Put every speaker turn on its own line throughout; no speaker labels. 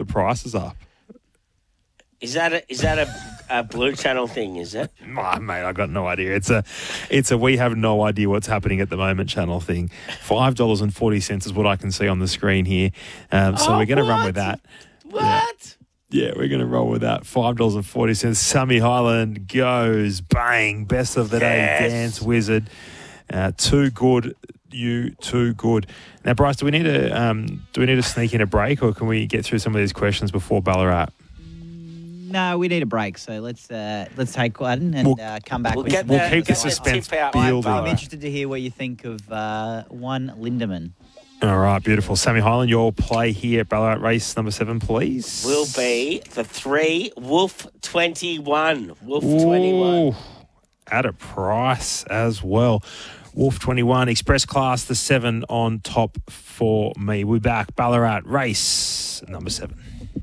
prices up.
Is that a Blue Channel thing, is it?
Oh, mate, I got no idea. It's a we have no idea what's happening at the moment channel thing. $5.40 is what I can see on the screen here. So we're going to run with that.
What?
Yeah, we're going to roll with that. $5.40. Sammy Highland goes. Bang. Best of the day. Dance Wizard. Too good. You too good. Now, Bryce, do we need to sneak in a break, or can we get through some of these questions before Ballarat?
No, we need a break. So let's take one and come back.
We'll keep the suspense building.
I'm interested to hear what you think of one Lindemann.
All right, beautiful. Sammy Highland, your play here at Ballarat race number 7, please.
Will be the 3 Wolf 21. Wolf 21.
At a price as well. Wolf 21, Express Class, the 7 on top for me. We're back. Ballarat race number 7.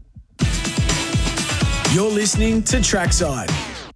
You're listening to Trackside.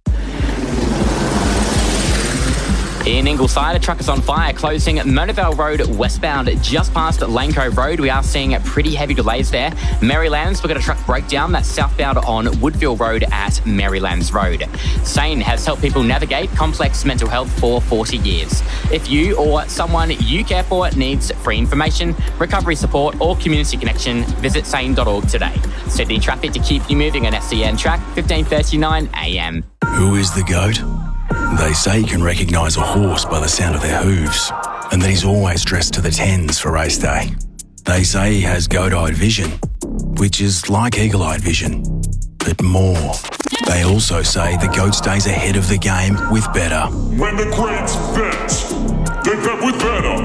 In Ingleside, a truck is on fire, closing Monavale Road westbound just past Lane Cove Road. We are seeing pretty heavy delays there. Marylands, we've got a truck breakdown that's southbound on Woodville Road at Marylands Road. SANE has helped people navigate complex mental health for 40 years. If you or someone you care for needs free information, recovery support or community connection, visit sane.org today. Sydney traffic to keep you moving on SCN track, 15:39 a.m.
Who is the GOAT? They say you can recognise a horse by the sound of their hooves, and that he's always dressed to the tens for race day. They say he has goat-eyed vision, which is like eagle-eyed vision, but more. They also say the GOAT stays ahead of the game with better.
When the greats bet, they bet with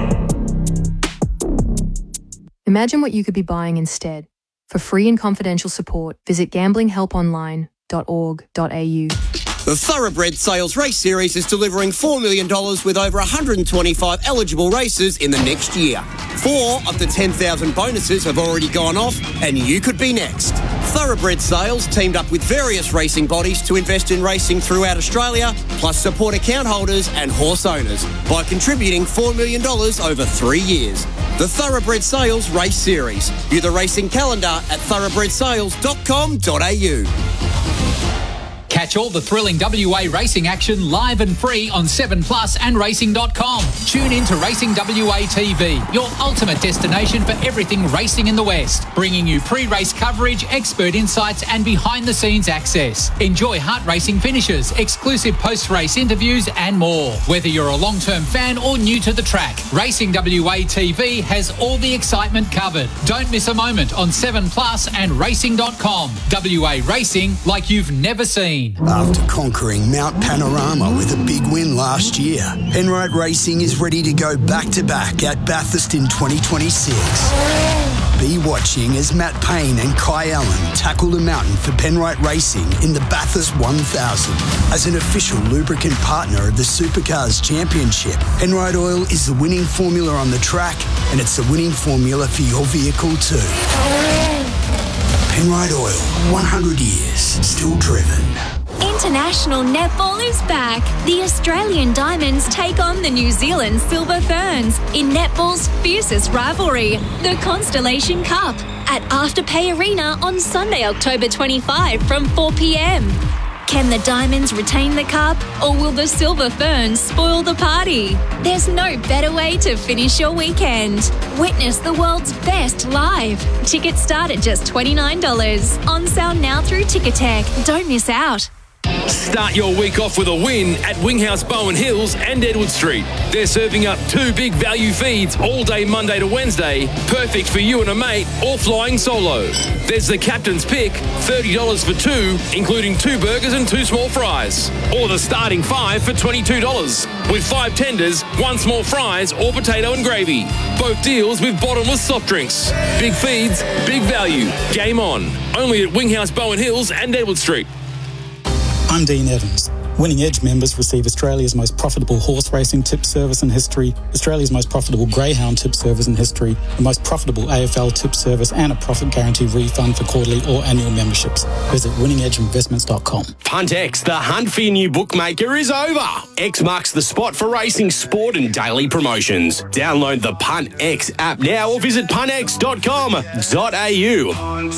better.
Imagine what you could be buying instead. For free and confidential support, visit gamblinghelponline.org.au.
The Thoroughbred Sales Race Series is delivering $4 million with over 125 eligible races in the next year. 4 of the 10,000 bonuses have already gone off, and you could be next. Thoroughbred Sales teamed up with various racing bodies to invest in racing throughout Australia, plus support account holders and horse owners by contributing $4 million over 3 years. The Thoroughbred Sales Race Series. View the racing calendar at thoroughbredsales.com.au.
Catch all the thrilling WA racing action live and free on 7plus and racing.com. Tune in to Racing WA TV, your ultimate destination for everything racing in the West, bringing you pre-race coverage, expert insights and behind-the-scenes access. Enjoy heart racing finishes, exclusive post-race interviews and more. Whether you're a long-term fan or new to the track, Racing WA TV has all the excitement covered. Don't miss a moment on 7plus and racing.com. WA racing like you've never seen.
After conquering Mount Panorama with a big win last year, Penrite Racing is ready to go back-to-back at Bathurst in 2026. Be watching as Matt Payne and Kai Allen tackle the mountain for Penrite Racing in the Bathurst 1000. As an official lubricant partner of the Supercars Championship, Penrite Oil is the winning formula on the track, and it's the winning formula for your vehicle too. Penrite Oil, 100 years, still driven.
International netball is back. The Australian Diamonds take on the New Zealand Silver Ferns in netball's fiercest rivalry, the Constellation Cup, at Afterpay Arena on Sunday, October 25 from 4 p.m. Can the Diamonds retain the cup, or will the Silver Ferns spoil the party? There's no better way to finish your weekend. Witness the world's best live. Tickets start at just $29. On sale now through Ticketek. Don't miss out.
Start your week off with a win at Winghouse Bowen Hills and Edward Street. They're serving up 2 big value feeds all day Monday to Wednesday, perfect for you and a mate or flying solo. There's the Captain's Pick, $30 for 2, including 2 burgers and 2 small fries. Or the starting 5 for $22, with 5 tenders, 1 small fries or potato and gravy. Both deals with bottomless soft drinks. Big feeds, big value. Game on. Only at Winghouse Bowen Hills and Edward Street.
I'm Dean Evans. Winning Edge members receive Australia's most profitable horse racing tip service in history, Australia's most profitable greyhound tip service in history, the most profitable AFL tip service, and a profit guarantee refund for quarterly or annual memberships. Visit winningedgeinvestments.com.
Punt X, the hunt for your new bookmaker is over. X marks the spot for racing, sport and daily promotions. Download the Punt X app now or visit puntx.com.au.